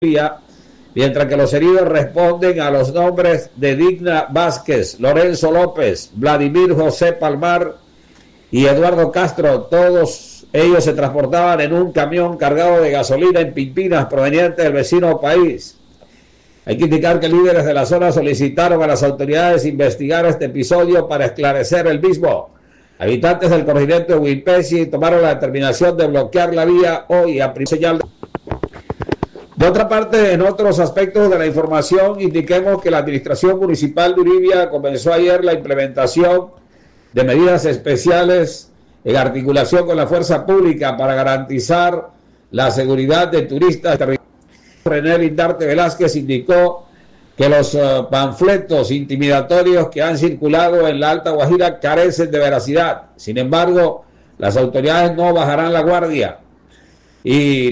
mientras que los heridos responden a los nombres de Digna Vázquez, Lorenzo López, Vladimir José Palmar y Eduardo Castro. Todos ellos se transportaban en un camión cargado de gasolina en Pimpinas, proveniente del vecino país. Hay que indicar que líderes de la zona solicitaron a las autoridades investigar este episodio para esclarecer el mismo. Habitantes del corregimiento de Huimpesi tomaron la determinación de bloquear la vía hoy a primera señal. De otra parte, en otros aspectos de la información, indiquemos que la Administración Municipal de Uribia comenzó ayer la implementación de medidas especiales en articulación con la fuerza pública para garantizar la seguridad de turistas. René Lindarte Velázquez indicó que los panfletos intimidatorios que han circulado en la Alta Guajira carecen de veracidad. Sin embargo, las autoridades no bajarán la guardia y